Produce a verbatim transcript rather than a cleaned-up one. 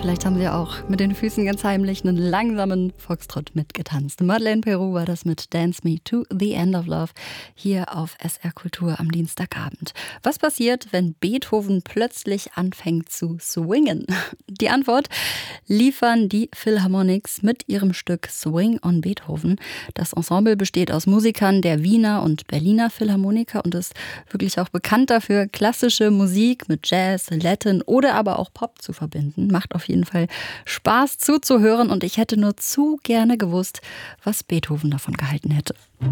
Vielleicht haben Sie auch mit den Füßen ganz heimlich einen langsamen Foxtrott mitgetanzt. Madeleine Peru war das mit Dance Me to the End of Love hier auf S R Kultur am Dienstagabend. Was passiert, wenn Beethoven plötzlich anfängt zu swingen? Die Antwort liefern die Philharmonics mit ihrem Stück Swing on Beethoven. Das Ensemble besteht aus Musikern der Wiener und Berliner Philharmoniker und ist wirklich auch bekannt dafür, klassische Musik mit Jazz, Latin oder aber auch Pop zu verbinden. Macht auf jeden Fall Spaß zuzuhören und ich hätte nur zu gerne gewusst, was Beethoven davon gehalten hätte.